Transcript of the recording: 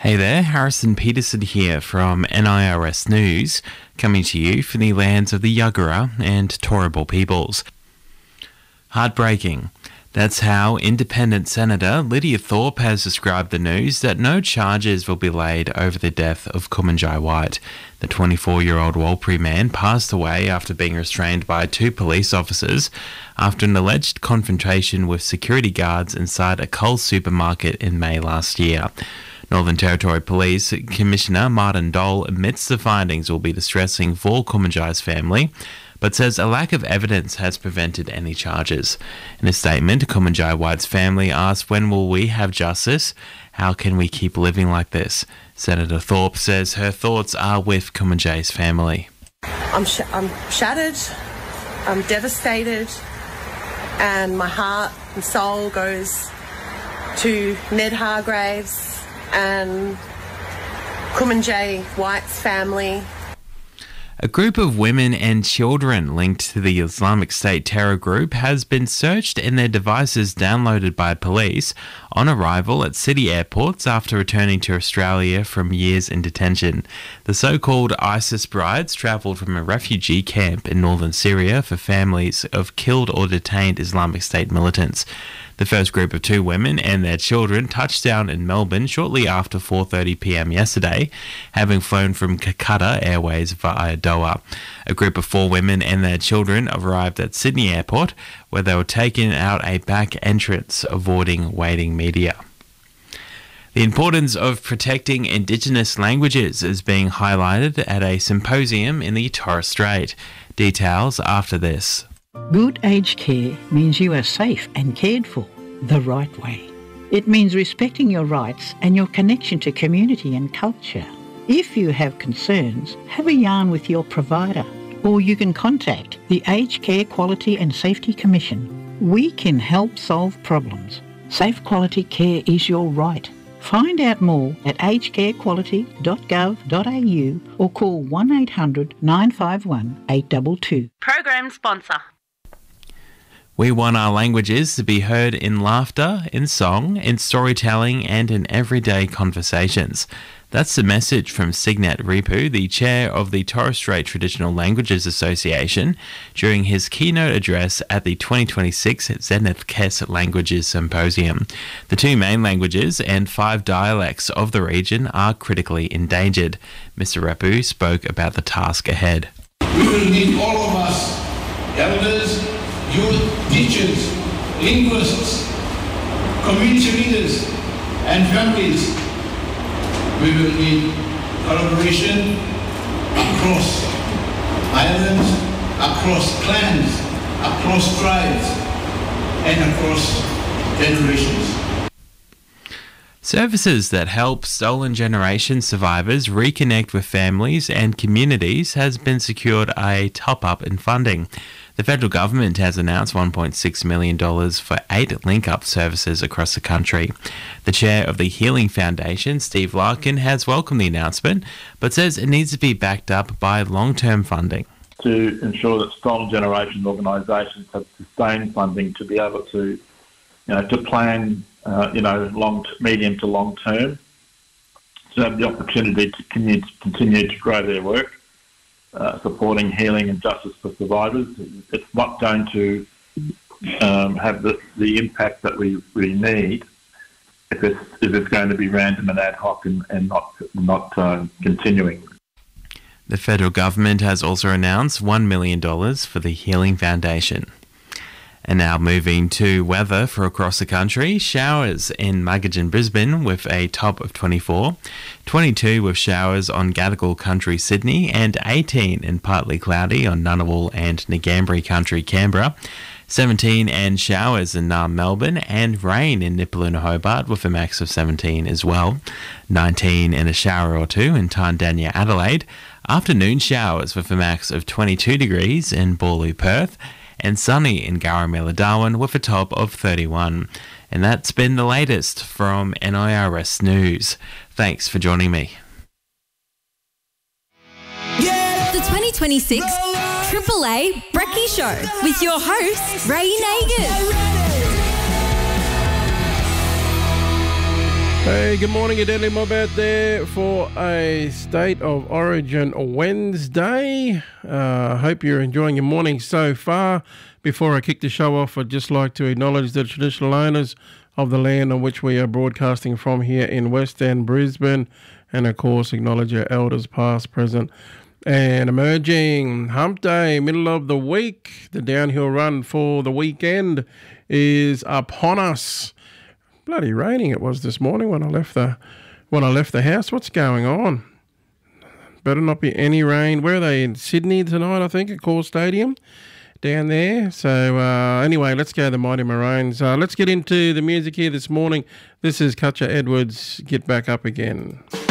Hey there, Harrison Peterson here from NIRS News, coming to you from the lands of the Yagara and Turrbal peoples. Heartbreaking. That's how Independent Senator Lydia Thorpe has described the news that no charges will be laid over the death of Kumanjayi White. The 24-year-old Warlpiri man passed away after being restrained by two police officers after an alleged confrontation with security guards inside a Coles supermarket in May last year. Northern Territory Police Commissioner Martin Dole admits the findings will be distressing for Kumanjayi's family, but says a lack of evidence has prevented any charges. In a statement, Kumanjayi White's family asked, "When will we have justice? How can we keep living like this?" Senator Thorpe says her thoughts are with Kumanjayi's family. I'm shattered, I'm devastated, and my heart and soul goes to Ned Hargraves and Kumanjayi White's family. A group of women and children linked to the Islamic State terror group has been searched and their devices downloaded by police on arrival at city airports after returning to Australia from years in detention. The so-called ISIS brides travelled from a refugee camp in northern Syria for families of killed or detained Islamic State militants. The first group of two women and their children touched down in Melbourne shortly after 4:30 p.m. yesterday, having flown from Qatar Airways via Doha. A group of four women and their children arrived at Sydney Airport, where they were taken out a back entrance, avoiding waiting media. The importance of protecting Indigenous languages is being highlighted at a symposium in the Torres Strait. Details after this. Good aged care means you are safe and cared for the right way. It means respecting your rights and your connection to community and culture. If you have concerns, have a yarn with your provider, or you can contact the Aged Care Quality and Safety Commission. We can help solve problems. Safe quality care is your right. Find out more at agedcarequality.gov.au or call 1800 951 822. Program sponsor. We want our languages to be heard in laughter, in song, in storytelling and in everyday conversations. That's the message from Signet Ripu, the chair of the Torres Strait Traditional Languages Association, during his keynote address at the 2026 Zenith Kes Languages Symposium. The two main languages and 5 dialects of the region are critically endangered. Mr. Ripu spoke about the task ahead. We will need all of us, elders, youth, teachers, linguists, community leaders and families. We will need collaboration across islands, across clans, across tribes and across generations. Services that help stolen generation survivors reconnect with families and communities has been secured a top-up in funding. The federal government has announced $1.6 million for 8 link-up services across the country. The chair of the Healing Foundation, Steve Larkin, has welcomed the announcement, but says it needs to be backed up by long-term funding. To ensure that stolen generation organisations have sustained funding to be able to, to plan, medium to long term, to have the opportunity to continue to grow their work. Supporting healing and justice for survivors. It's not going to have the impact that we need if it's going to be random and ad hoc and not continuing. The federal government has also announced $1 million for the Healing Foundation. And now moving to weather for across the country. Showers in Muggeridge and Brisbane with a top of 24, 22 with showers on Gadigal Country, Sydney, and 18 and partly cloudy on Ngunnawal and Ngambri Country, Canberra, 17 and showers in Melbourne, and rain in Nipaluna, Hobart with a max of 17 as well, 19 and a shower or two in Tandanya, Adelaide, afternoon showers with a max of 22 degrees in Boorloo, Perth, and sunny in Garamela, Darwin with a top of 31. And that's been the latest from NIRS News. Thanks for joining me. The 2026 Triple A Brekkie Show with your host, Ray Nagin. Hey, good morning, a Deadly Mob out there for a State of Origin Wednesday. Hope you're enjoying your morning so far. Before I kick the show off, I'd just like to acknowledge the traditional owners of the land on which we are broadcasting from here in West End, Brisbane, and of course acknowledge our elders past, present and emerging. Hump Day, middle of the week. The downhill run for the weekend is upon us. Bloody raining it was this morning when I left the house. What's going on? Better not be any rain. Where are they? In Sydney tonight, I think, at Core Stadium down there. So anyway, let's go to the Mighty Maroons. Let's get into the music here this morning. This is Cutcher Edwards, Get Back Up Again.